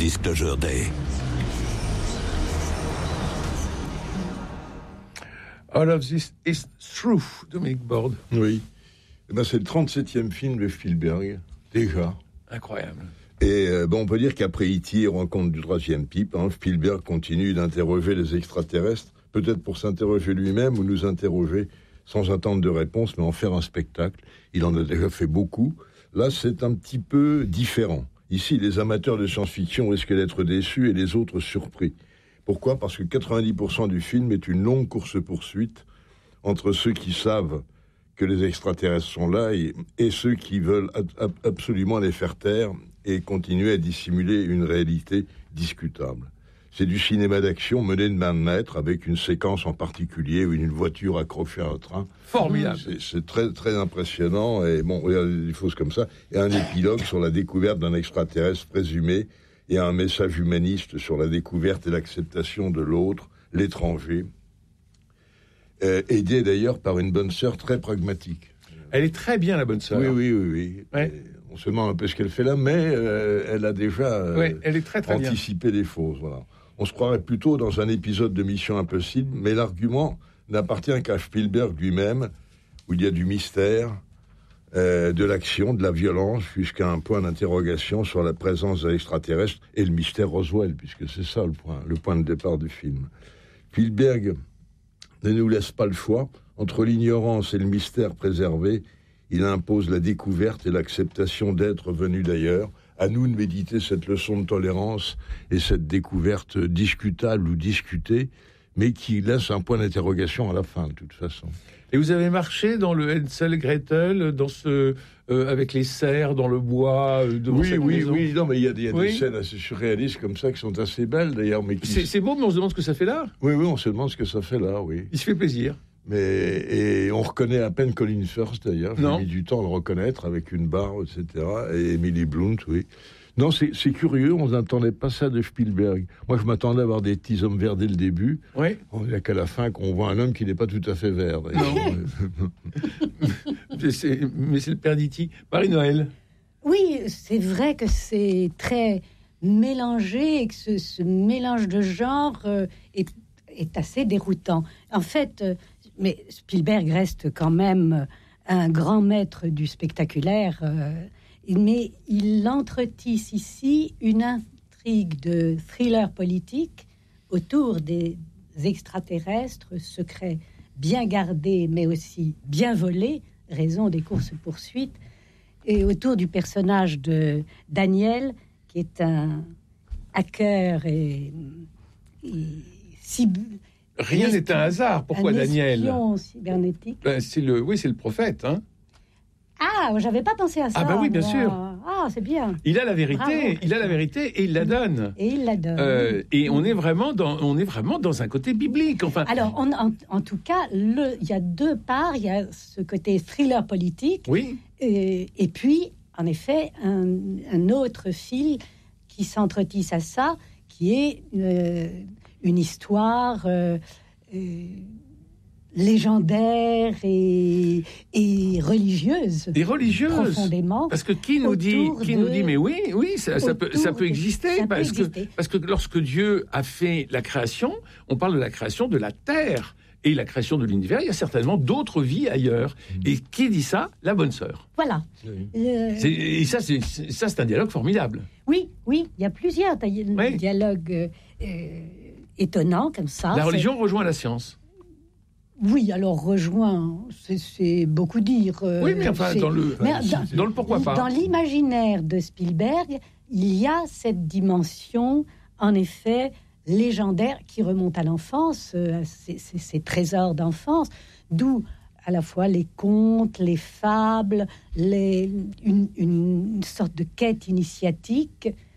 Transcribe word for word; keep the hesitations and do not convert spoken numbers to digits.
Disclosure Day. All of this is true, Dominique Borde. Oui. Eh ben, c'est le trente-septième film de Spielberg, déjà. Incroyable. Et euh, bon, on peut dire qu'après E T et Rencontre du troisième type, hein, Spielberg continue d'interroger les extraterrestres, peut-être pour s'interroger lui-même ou nous interroger sans attendre de réponse, mais en faire un spectacle. Il en a déjà fait beaucoup. Là, c'est un petit peu différent. Ici, les amateurs de science-fiction risquent d'être déçus et les autres surpris. Pourquoi ? Parce que quatre-vingt-dix pour cent du film est une longue course-poursuite entre ceux qui savent que les extraterrestres sont là et, et ceux qui veulent ab- absolument les faire taire et continuer à dissimuler une réalité discutable. C'est du cinéma d'action mené de main de maître avec une séquence en particulier où une voiture accrochée à un train. Formidable. C'est, c'est très, très impressionnant et bon, regardez des choses comme ça. Et un épilogue sur la découverte d'un extraterrestre présumé et un message humaniste sur la découverte et l'acceptation de l'autre, l'étranger. Euh, aidé d'ailleurs par une bonne sœur très pragmatique. Elle est très bien, la bonne sœur. Oui, oui, oui. oui. Ouais. On se demande un peu ce qu'elle fait là, mais euh, elle a déjà euh, ouais, elle est très, très anticipé bien. les choses. Voilà. On se croirait plutôt dans un épisode de Mission Impossible, mais l'argument n'appartient qu'à Spielberg lui-même, où il y a du mystère, euh, de l'action, de la violence, jusqu'à un point d'interrogation sur la présence des extraterrestres et le mystère Roswell, puisque c'est ça le point, le point de départ du film. Spielberg ne nous laisse pas le choix. Entre l'ignorance et le mystère préservé, il impose la découverte et l'acceptation d'êtres venus d'ailleurs. À nous de méditer cette leçon de tolérance et cette découverte discutable ou discutée, mais qui laisse un point d'interrogation à la fin, de toute façon. Et vous avez marché dans le Hansel et Gretel, dans ce, euh, avec les cerfs dans le bois, euh, devant oui, cette oui, maison. oui, non, mais il y a, y a oui. des scènes assez surréalistes comme ça qui sont assez belles d'ailleurs. Mais qui... c'est, c'est beau, mais on se demande ce que ça fait là. Oui, oui, on se demande ce que ça fait là, oui. Il se fait plaisir. Mais, et on reconnaît à peine Colin Firth d'ailleurs. J'ai non. mis du temps à le reconnaître avec une barre, et cetera. Et Emily Blunt, oui. Non, c'est, c'est curieux, on n'attendait pas ça de Spielberg. Moi, je m'attendais à voir des petits hommes verts dès le début. Oui. On n'y a qu'à la fin qu'on voit un homme qui n'est pas tout à fait vert. Non. mais, c'est, mais c'est le père d'E T Marie-Noël. Oui, c'est vrai que c'est très mélangé et que ce, ce mélange de genres euh, est, est assez déroutant. En fait, euh, mais Spielberg reste quand même un grand maître du spectaculaire. Euh, mais il entretisse ici une intrigue de thriller politique autour des extraterrestres, secrets bien gardés, mais aussi bien volés, raison des courses-poursuites, et autour du personnage de Daniel, qui est un hacker et, et cyb... Rien n'est un hasard. Pourquoi un Daniel ? espion cybernétique. Ben, c'est le, oui, c'est le prophète, hein. Ah, j'avais pas pensé à ça. Ah bah oui, bien moi. sûr. Ah, c'est bien. Il a la vérité, Bravo. il a la vérité et il la donne. Et il la donne. Euh, et on est vraiment dans, on est vraiment dans un côté biblique. Enfin. Alors, on, en, en tout cas, le, il y a deux parts. Il y a ce côté thriller politique. Oui. Et, et puis, en effet, un, un autre fil qui s'entretisse à ça, qui est euh, une histoire euh, euh, légendaire et, et religieuse. Et religieuse. Profondément. Parce que qui nous dit, qui de, nous dit, mais oui, oui, ça, ça peut, ça peut exister. Ça parce peut que, exister. parce que lorsque Dieu a fait la création, on parle de la création de la terre et la création de l'univers. Il y a certainement d'autres vies ailleurs. Mmh. Et qui dit ça ? La bonne sœur. Voilà. Oui. Euh... C'est, et ça, c'est, ça, c'est un dialogue formidable. Oui, oui, il y a plusieurs oui. dialogues euh, étonnants comme ça. La religion c'est... rejoint la science. Oui, alors rejoint, c'est, c'est beaucoup dire. Euh, oui, mais enfin, dans le, mais dans, dans le pourquoi pas. Dans l'imaginaire de Spielberg, il y a cette dimension, en effet, légendaire qui remonte à l'enfance, euh, ces, ces, ces trésors d'enfance, d'où à la fois les contes, les fables, les, une, une sorte de quête initiatique